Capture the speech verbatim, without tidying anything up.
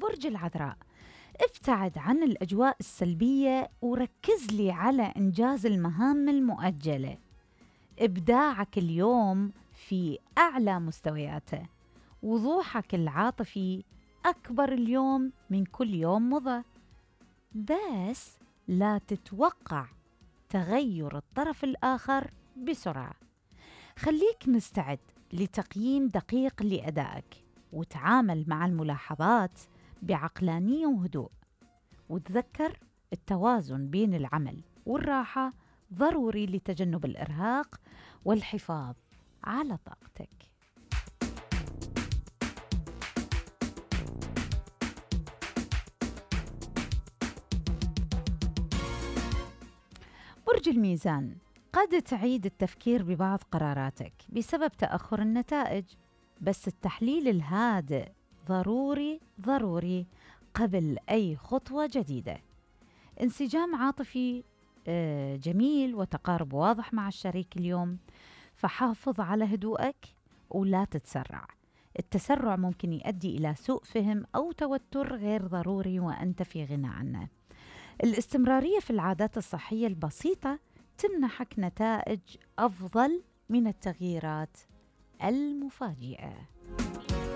برج العذراء، ابتعد عن الأجواء السلبية وركز لي على إنجاز المهام المؤجلة. إبداعك اليوم في أعلى مستوياته، وضوحك العاطفي أكبر اليوم من كل يوم مضى. بس لا تتوقع تغير الطرف الآخر بسرعة. خليك مستعد لتقييم دقيق لأدائك، وتعامل مع الملاحظات بعقلانية وهدوء. وتذكر التوازن بين العمل والراحة ضروري لتجنب الإرهاق والحفاظ على طاقتك. برج الميزان، قد تعيد التفكير ببعض قراراتك بسبب تأخر النتائج، بس التحليل الهادئ ضروري ضروري قبل أي خطوة جديدة. انسجام عاطفي جميل وتقارب واضح مع الشريك اليوم، فحافظ على هدوءك ولا تتسرع. التسرع ممكن يؤدي إلى سوء فهم أو توتر غير ضروري وأنت في غنى عنه. الاستمرارية في العادات الصحية البسيطة تمنحك نتائج أفضل من التغييرات المفاجئة.